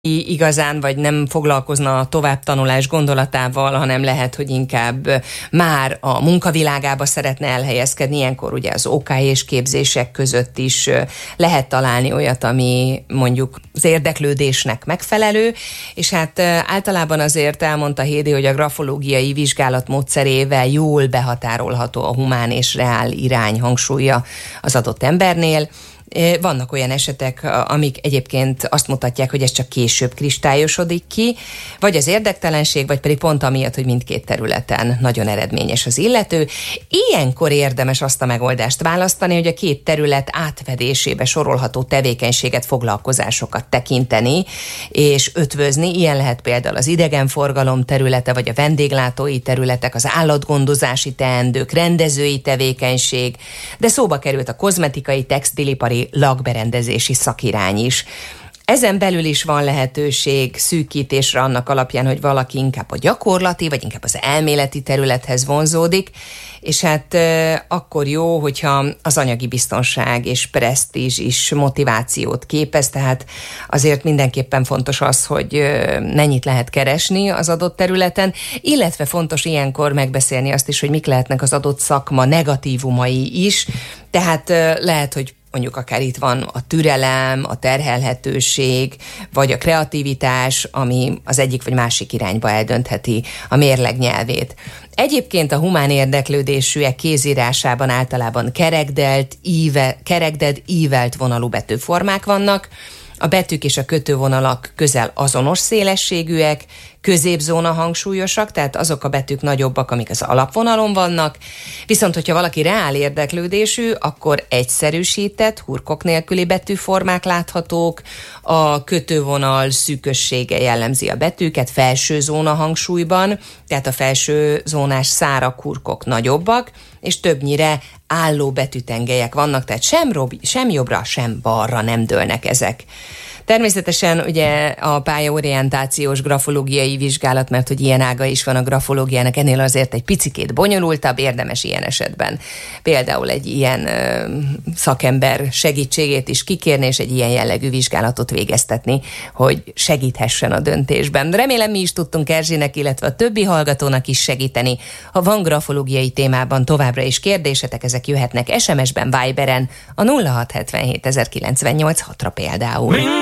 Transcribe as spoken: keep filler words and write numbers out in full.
igazán, vagy nem foglalkozna a továbbtanulás gondolatával, hanem lehet, hogy inkább már a munkavilágába szeretne elhelyezkedni. Ilyenkor ugye az ó ká és képzések között is lehet találni olyat, ami mondjuk az érdeklődésnek megfelelő, és hát általában azért elmondta Hédi, hogy a grafológiai vizsgálat módszerével jól behatárolható a humán és reál irány hangsúlya az adott embernél. Vannak olyan esetek, amik egyébként azt mutatják, hogy ez csak később kristályosodik ki, vagy az érdektelenség, vagy pedig pont amiatt, hogy mindkét területen nagyon eredményes az illető. Ilyenkor érdemes azt a megoldást választani, hogy a két terület átfedésébe sorolható tevékenységet, foglalkozásokat tekinteni és ötvözni. Ilyen lehet például az idegenforgalom területe, vagy a vendéglátói területek, az állatgondozási teendők, rendezői tevékenység, de szóba került a kozmetikai, textilipari, lakberendezési szakirány is. Ezen belül is van lehetőség szűkítésre annak alapján, hogy valaki inkább a gyakorlati, vagy inkább az elméleti területhez vonzódik, és hát e, akkor jó, hogyha az anyagi biztonság és presztízs is motivációt képez, tehát azért mindenképpen fontos az, hogy e, mennyit lehet keresni az adott területen, illetve fontos ilyenkor megbeszélni azt is, hogy mik lehetnek az adott szakma negatívumai is, tehát e, lehet, hogy mondjuk akár itt van a türelem, a terhelhetőség, vagy a kreativitás, ami az egyik vagy másik irányba eldöntheti a mérleg nyelvét. Egyébként a humán érdeklődésűek kézírásában általában kerekdelt, íve, kerekdelt, ívelt vonalú betűformák vannak, a betűk és a kötővonalak közel azonos szélességűek, középzóna hangsúlyosak, tehát azok a betűk nagyobbak, amik az alapvonalon vannak, viszont hogyha valaki reál érdeklődésű, akkor egyszerűsített, hurkok nélküli betűformák láthatók, a kötővonal szűkössége jellemzi a betűket, felső zóna hangsúlyban, tehát a felső zónás szárak, hurkok nagyobbak, és többnyire álló betűtengelyek vannak, tehát sem, rob- sem jobbra, sem balra nem dőlnek ezek. Természetesen ugye a pályaorientációs grafológiai vizsgálat, mert hogy ilyen ága is van a grafológiának, ennél azért egy picikét bonyolultabb, érdemes ilyen esetben például egy ilyen ö, szakember segítségét is kikérni, és egy ilyen jellegű vizsgálatot végeztetni, hogy segíthessen a döntésben. Remélem mi is tudtunk Erzsének, illetve a többi hallgatónak is segíteni. Ha van grafológiai témában továbbra is kérdésetek, ezek jöhetnek es em es-ben, Viberen a nulla hat hetvenhét ezerkilencszáznyolcvanhatra például.